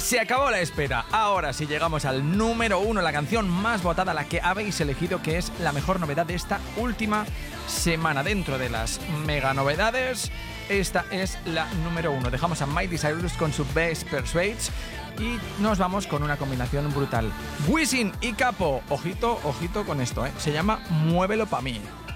Se acabó la espera. Ahora sí llegamos al número 1, la canción más votada, la que habéis elegido, que es la mejor novedad de esta última semana. Dentro de las mega novedades, esta es la número 1. Dejamos a Miley Cyrus con su Best Persuades y nos vamos con una combinación brutal. Wisin y Capo. Ojito, ojito con esto, ¿eh? Se llama Muévelo pa' mí.